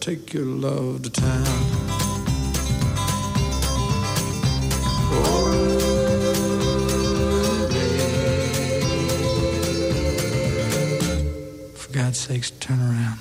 take your love to town. Oh, for God's sakes, turn around.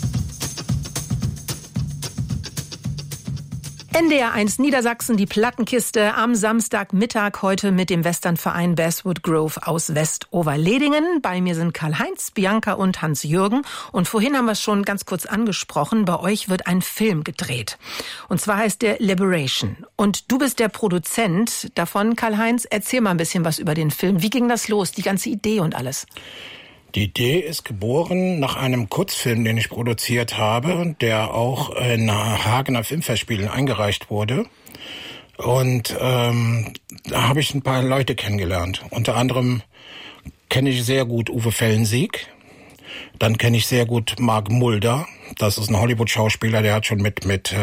NDR 1 Niedersachsen, die Plattenkiste am Samstagmittag heute mit dem Westernverein Basswood Grove aus Westoverledingen. Bei mir sind Karl-Heinz, Bianca und Hans-Jürgen. Und vorhin haben wir es schon ganz kurz angesprochen. Bei euch wird ein Film gedreht. Und zwar heißt der Liberation. Und du bist der Produzent davon, Karl-Heinz. Erzähl mal ein bisschen was über den Film. Wie ging das los, die ganze Idee und alles? Die Idee ist geboren nach einem Kurzfilm, den ich produziert habe, der auch in Hagener Filmfestspielen eingereicht wurde. Und da habe ich ein paar Leute kennengelernt. Unter anderem kenne ich sehr gut Uwe Fellensiek. Dann kenne ich sehr gut Mark Mulder. Das ist ein Hollywood-Schauspieler, der hat schon mit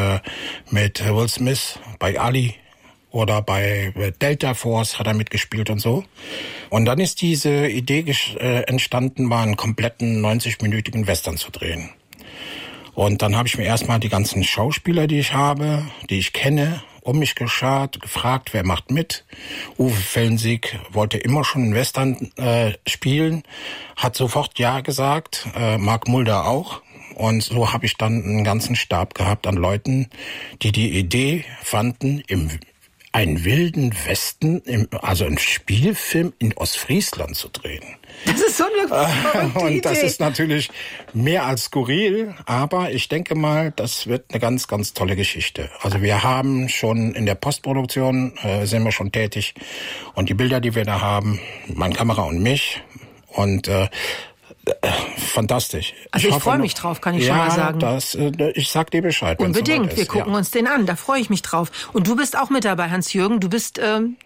Will Smith bei Ali oder bei Delta Force hat er mitgespielt und so. Und dann ist diese Idee entstanden, mal einen kompletten 90-minütigen Western zu drehen. Und dann habe ich mir erstmal die ganzen Schauspieler, die ich habe, die ich kenne, um mich geschart, gefragt, wer macht mit. Uwe Fellensiek wollte immer schon einen Western spielen, hat sofort Ja gesagt, Mark Mulder auch. Und so habe ich dann einen ganzen Stab gehabt an Leuten, die die Idee fanden, einen wilden Westen, also einen Spielfilm in Ostfriesland zu drehen. Das ist so eine verrückte Idee. Und das ist natürlich mehr als skurril, aber ich denke mal, das wird eine ganz, ganz tolle Geschichte. Also wir haben schon in der Postproduktion, sind wir schon tätig. Und die Bilder, die wir da haben, mein Kamera und mich, und fantastisch. Also ich freue mich drauf, kann ich schon mal sagen. Ich sag dir Bescheid. Unbedingt, wir gucken uns den an, da freue ich mich drauf. Und du bist auch mit dabei, Hans-Jürgen. Du bist,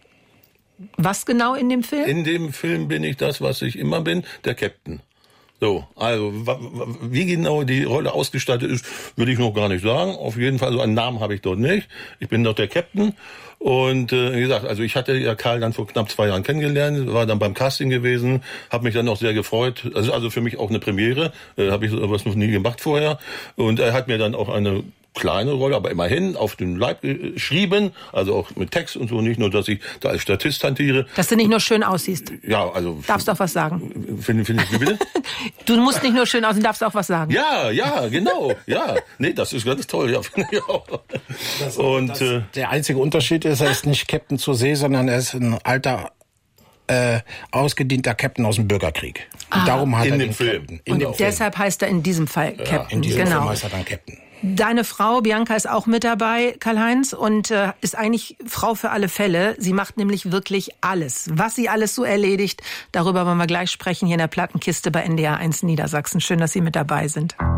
was genau in dem Film? In dem Film bin ich das, was ich immer bin, der Captain. So, also wie genau die Rolle ausgestaltet ist, würde ich noch gar nicht sagen. Auf jeden Fall, so einen Namen habe ich dort nicht. Ich bin dort der Captain. Und wie gesagt, also ich hatte ja Karl dann vor knapp 2 Jahren kennengelernt, war dann beim Casting gewesen, habe mich dann auch sehr gefreut. Also für mich auch eine Premiere, habe ich sowas noch nie gemacht vorher. Und er hat mir dann auch eine kleine Rolle, aber immerhin auf den Leib geschrieben, also auch mit Text und so, nicht nur, dass ich da als Statist hantiere. Dass du nicht nur schön aussiehst. Ja, also... Darfst du auch was sagen? Finde ich, wie bitte? Du musst nicht nur schön aussehen, darfst auch was sagen. Ja, genau, ja. Nee, das ist ganz toll, ja, finde ich auch. Der einzige Unterschied ist, er ist nicht Captain zur See, sondern er ist ein alter, ausgedienter Captain aus dem Bürgerkrieg. Und darum hat er den Film. Und deshalb heißt er in diesem Fall Captain. In diesem Film heißt er dann Captain. Deine Frau Bianca ist auch mit dabei, Karl-Heinz, und ist eigentlich Frau für alle Fälle. Sie macht nämlich wirklich alles. Was sie alles so erledigt, darüber wollen wir gleich sprechen hier in der Plattenkiste bei NDR 1 Niedersachsen. Schön, dass Sie mit dabei sind.